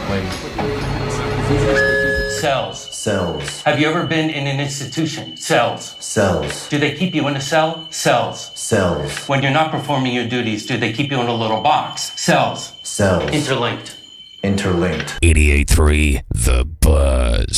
Cells. Cells. Have you ever been in an institution? Cells. Cells. Do they keep you in a cell? Cells. Cells. When you're not performing your duties, do they keep you in a little box? Cells. Cells. Interlinked. Interlinked. 88.3 The